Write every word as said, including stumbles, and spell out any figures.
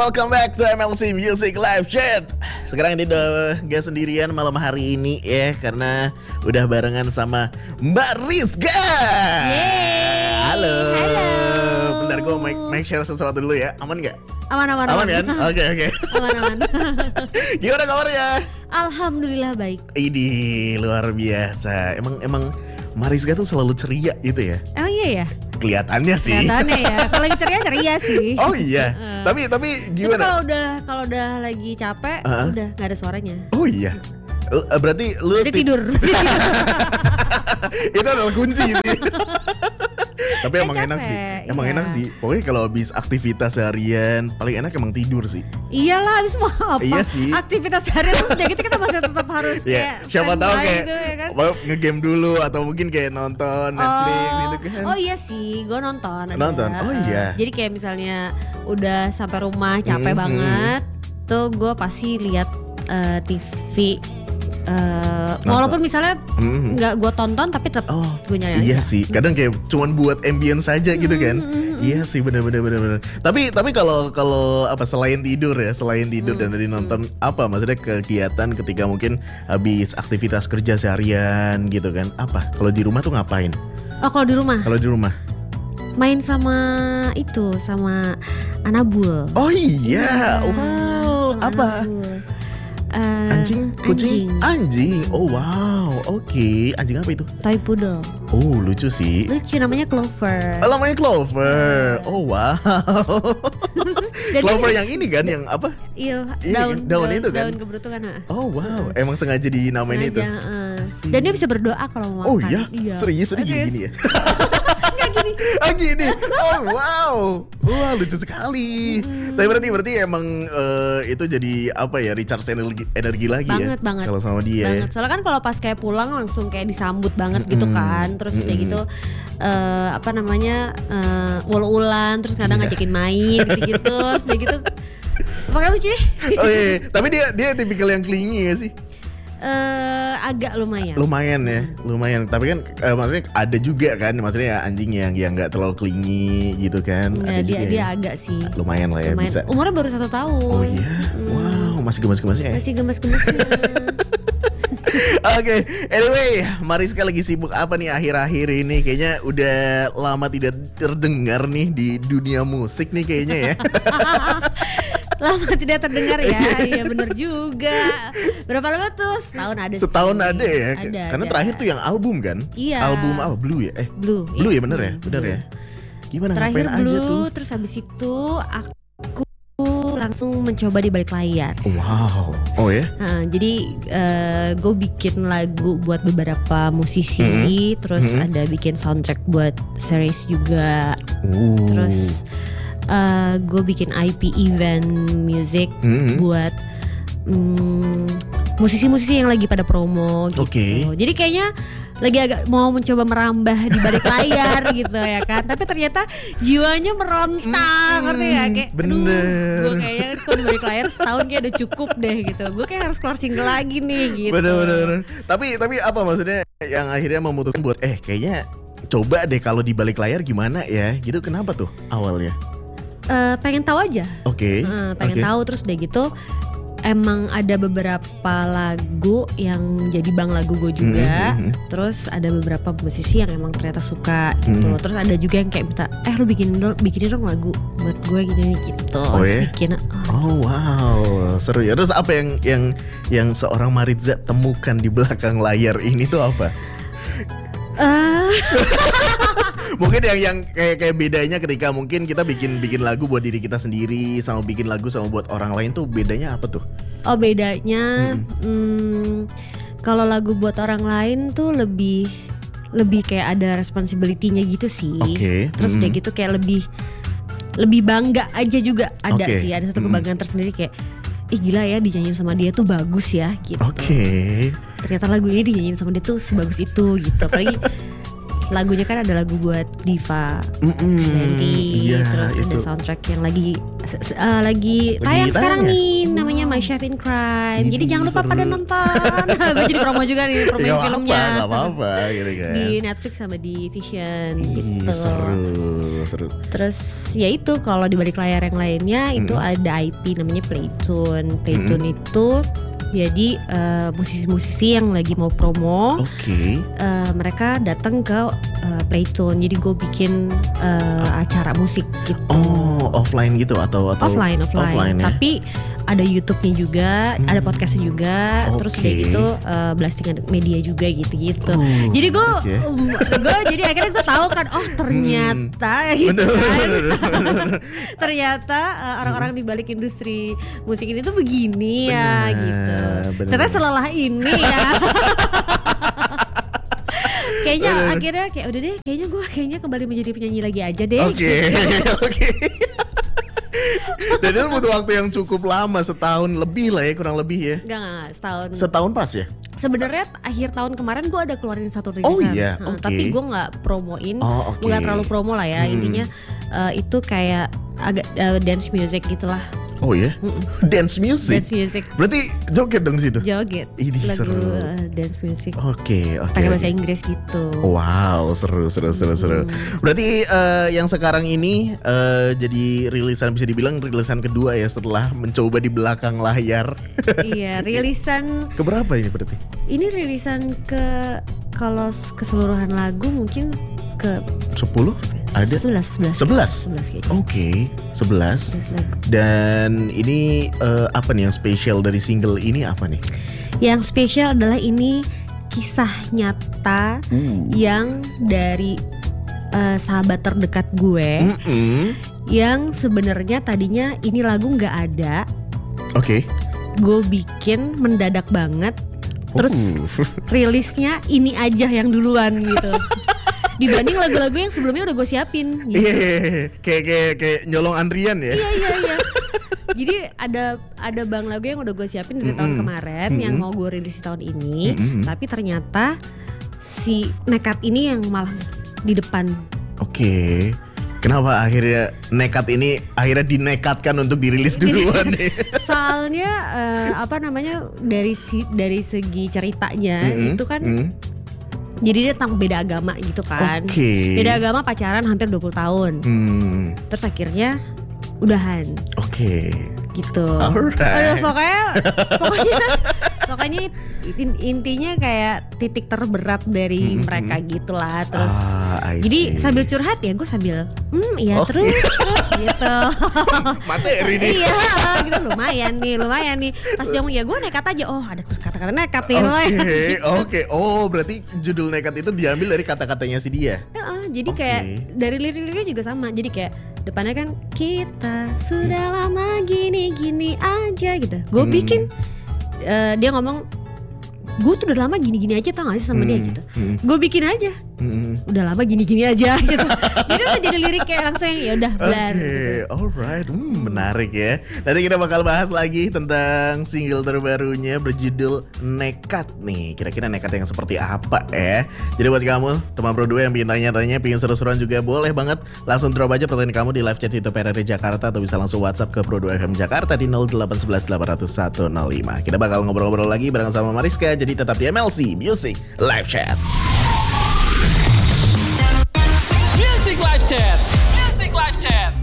welcome back to M L C Music Live Chat. Sekarang ini udah gak sendirian malam hari ini ya, karena udah barengan sama Mbak Rizka. Yeay. Halo. Halo. Bentar gue make, make share sesuatu dulu ya. Aman gak? Aman aman Aman kan? Oke oke. Aman aman. Gimana kabarnya? Alhamdulillah baik. Ini luar biasa. Emang emang Mariska tuh selalu ceria gitu ya? Emang iya ya? Kelihatannya sih. Kelihatannya ya. Kalau lagi ceria ceria sih. Oh iya. Uh. Tapi tapi Tapi gimana? kalau udah kalau udah lagi capek, Uh-huh. udah nggak ada suaranya. Oh iya. Uh, Berarti lu Udah ti- tidur. Itu adalah kunci sih. Tapi Kan emang enak capek, sih. Emang iya. enak sih. Pokoknya kalau habis aktivitas seharian paling enak emang tidur sih. Iyalah, habis mau apa? Iya sih. Aktivitas harian terus udah gitu kita masih tetap harus Ya, kayak siapa tahu standby kayak gitu, ya kan? mau nge-game dulu atau mungkin kayak nonton Netflix oh, gitu kan. Oh iya sih, gue nonton. ada. Nonton? Oh Eh, iya. Jadi kayak misalnya udah sampai rumah capek Hmm, banget, tuh gue pasti lihat eh, T V. eh, walaupun misalnya Mhm. nggak gue tonton tapi tetap Oh, gue nyari iya aja. sih. Kadang kayak cuman buat ambience saja gitu kan. Iya sih, benar-benar benar-benar. Tapi tapi kalau kalau apa selain tidur ya, selain tidur dan dari nonton apa maksudnya kegiatan ketika mungkin habis aktivitas kerja seharian gitu kan? Apa? Kalau di rumah tuh ngapain? Oh kalau di rumah Kalau di rumah? main sama itu sama Anabul. Oh iya. Iya, Wow, sama apa? Anabul. Eh, Anjing, kucing, anjing. anjing. Oh wow, oke. Anjing apa itu? Toy poodle. Oh lucu sih. Lucu, namanya Clover. Oh, namanya Clover. Oh wow. Dan Clover dia- yang ini kan, yang apa? Iya, Iya, daun, daun itu kan? Daun keberutukan. ha. Oh wow, emang sengaja dinamain itu. Sengaja, heeh. Asik. Dan dia bisa berdoa kalau mau Oh makan. iya, serius ini Serius. gini-gini ya? Ah gini, oh wow, wah lucu sekali. Hmm. Tapi berarti berarti emang eh, itu jadi apa ya, recharge energi, energi lagi Banget, ya? banget. Kalau sama dia. Banget. Soalnya kan kalau pas kayak pulang langsung kayak disambut banget gitu Mm-mm. kan. Terus kayak Mm-mm. gitu eh, apa namanya eh, ul-ulan, terus kadang Iya. ngajakin main gitu-gitu. Terus kayak gitu. Makanya lucu deh. Oh iya, iya. Tapi dia dia tipikal yang clingy ya sih? Eh, agak lumayan. Lumayan ya, lumayan. Tapi kan eh, maksudnya ada juga kan, maksudnya anjing yang yang nggak terlalu clingy gitu kan? Ada Nggak, dia juga dia ya. agak sih. Lumayan lah ya, Lumayan. bisa. Umurnya baru satu tahun. Oh iya, Mm. wow, masih gemes-gemesnya ya. Masih gemes-gemesnya. Oke, anyway, Mariska lagi sibuk apa nih akhir-akhir ini? Kayaknya udah lama tidak terdengar nih di dunia musik nih kayaknya ya. Lama tidak terdengar ya. Iya bener juga. Berapa lama tuh? Setahun ada sih. Setahun ada ya. Ada, Karena ada. terakhir tuh yang album kan? Iya. Album apa? Blue ya? Eh, Blue. Blue ya iya. bener ya? Hmm, Bener Blue. ya? Gimana Terakhir ngapain aja Blue, tuh? terus habis itu aku langsung mencoba di balik layar. Wow. Oh ya? Nah, jadi gue bikin lagu buat beberapa musisi, Mm-hmm. terus Mm-hmm. ada bikin soundtrack buat series juga. Uh. Terus gue bikin I P event music Mhm. buat mm, musisi-musisi yang lagi pada promo gitu. Oke. Jadi kayaknya lagi agak mau mencoba merambah di balik layar gitu ya kan. Tapi ternyata jiwanya meronta, Mm, ngerti ya kayak bener. gue kayaknya kalau di balik layar setahun kayak udah cukup deh gitu. Gue kayak harus keluar single lagi nih gitu. Bener-bener. Tapi tapi apa maksudnya yang akhirnya memutuskan buat eh kayaknya coba deh kalau di balik layar gimana ya? Gitu kenapa tuh awalnya? Eh, pengen tahu aja. Oke. Eh, pengen oke. tahu terus deh gitu. Emang ada beberapa lagu yang jadi bang lagu gue juga. Mhm, mhm. Terus ada beberapa musisi yang emang ternyata suka gitu. Mhm. Terus ada juga yang kayak minta, eh lu bikinin dong, bikinin dong lagu buat gue gini gitu. Oh, Terus ya? bikin. ah, Oh wow, seru ya. Terus apa yang yang yang seorang Mariza temukan di belakang layar ini tuh apa? eh, Mungkin yang yang kayak kayak bedanya ketika mungkin kita bikin bikin lagu buat diri kita sendiri sama bikin lagu sama buat orang lain tuh bedanya apa tuh? oh bedanya, hmm, kalau lagu buat orang lain tuh lebih lebih kayak ada responsibility-nya gitu sih. Oke, Terus mm. udah gitu kayak lebih lebih bangga aja juga ada Oke, sih. Ada satu mm. kebanggaan tersendiri kayak, ih gila ya dinyanyiin sama dia tuh bagus ya gitu. Oke. Ternyata lagu ini dinyanyiin sama dia tuh sebagus itu gitu. Apalagi lagunya kan ada lagu buat Diva Mm-mm, Krisdayanti, iya, terus ada itu. soundtrack yang lagi uh, lagi tayang tayang sekarang ya? nih, namanya My Chef in Crime. Jadi Ini jangan lupa seru. pada nonton. Gue jadi promo juga nih, promo Gak apa-apa, filmnya gak apa-apa gitu kan. di Netflix sama di Vision Ih, gitu. seru, seru. Terus ya itu kalau di balik layar yang lainnya itu ada I P namanya Playtune. Playtune itu jadi eh, musisi-musisi yang lagi mau promo, Oke. eh, mereka datang ke eh, Playtune. Jadi gue bikin eh, acara musik gitu. Oh, offline gitu atau atau offline, offline. offline ya? Tapi ada YouTube-nya juga, ada podcastnya juga. Terus Oke. udah gitu eh, blastingan media juga gitu-gitu. Oh, jadi gue, menarik ya. gue jadi akhirnya gue tahu kan, oh ternyata gitu Bener, kan. bener, bener. Ternyata uh, orang-orang di balik industri musik ini tuh begini ya Bener, gitu. bener, Ternyata bener. selelah ini ya. Kayaknya akhirnya kayak udah deh, kayaknya gue kayaknya kembali menjadi penyanyi lagi aja deh. Oke, oke. Dan itu butuh waktu yang cukup lama, setahun lebih lah ya, kurang lebih ya. Enggak, enggak, setahun. Setahun pas ya? Sebenarnya akhir tahun kemarin gue ada keluarin satu rilisan. Oh iya, Heeh, oke. Tapi gue nggak promoin, Oh, oke. nggak terlalu promo lah ya. Hmm. Intinya uh, itu kayak agak uh, dance music gitulah. Oh ya? Dance music? Dance music, Berarti joget dong di situ? joget, Ini lagu seru. uh, dance music. Oke, oke. Pakai bahasa oke. Inggris gitu. Wow, seru, seru, seru, seru. Berarti eh, yang sekarang ini eh, jadi rilisan, bisa dibilang rilisan kedua ya setelah mencoba di belakang layar. Iya, rilisan Keberapa ini berarti? ini rilisan ke kalau s- keseluruhan lagu mungkin ke Sepuluh? Ada? sebelas sebelas Sebelas? sebelas kayaknya. Oke, sebelas. sebelas lagu. Dan ini eh, apa nih yang spesial dari single ini apa nih? Yang spesial adalah ini kisah nyata Uh. yang dari eh, sahabat terdekat gue Mm-mm. yang sebenarnya tadinya ini lagu nggak ada, Oke. gue bikin mendadak banget, terus Uh. rilisnya ini aja yang duluan gitu. Dibanding lagu-lagu yang sebelumnya udah gue siapin gitu. Iya, iya, iya. kayak kayak kayak nyolong Andrian ya. Iya iya iya. Jadi ada ada bang lagu yang udah gue siapin dari tahun kemarin yang mau gue rilis di tahun ini, Mm-mm. tapi ternyata si nekat ini yang malah di depan. Oke. Kenapa akhirnya nekat ini akhirnya dinekatkan untuk dirilis duluan nih? Soalnya eh, apa namanya dari si dari segi ceritanya Mm-mm. itu kan Mm. jadi dia tentang beda agama gitu kan. Oke. Beda agama pacaran hampir dua puluh tahun. Hmm. Terus akhirnya udahan Oke. gitu. Alright. Aduh, pokoknya pokoknya pokoknya in- intinya kayak titik terberat dari mereka gitulah. Terus Ah, I jadi see. sambil curhat ya gue sambil hmm iya Oh. terus terus gitu. Materi nih. Iya gitu, lumayan nih lumayan nih. Pas dia ngomong ya gue nekat aja, oh ada tuh kata-kata nekat nih. Oke, oke. Oh, berarti judul nekat itu diambil dari kata-katanya si dia. Heeh, jadi Oke. kayak dari lirik-liriknya juga sama. Jadi kayak depannya kan kita sudah lama gini-gini aja gitu. Gue Hmm. bikin eh, dia ngomong gue tuh udah lama gini-gini aja tau gak sih sama dia Hmm, gitu. hmm. Gue bikin aja Hmm. udah lama gini-gini aja gitu. Jadi tuh jadi lirik kayak langsung yang ya udah Oke, blar. gitu. alright, hmm, menarik ya. Nanti kita bakal bahas lagi tentang single terbarunya berjudul Nekat nih. Kira-kira nekat yang seperti apa ya? Jadi buat kamu teman Pro dua yang bikin tanya-tanya, pingin seru-seruan juga boleh banget. Langsung drop aja pertanyaan kamu di live chat YouTube R R D Jakarta atau bisa langsung WhatsApp ke Pro dua F M Jakarta di nol delapan satu satu delapan nol satu nol lima. Kita bakal ngobrol-ngobrol lagi bareng sama Mariska. Jadi tetap di M L C Music Live Chat. Music Live Chat. Music Live Chat.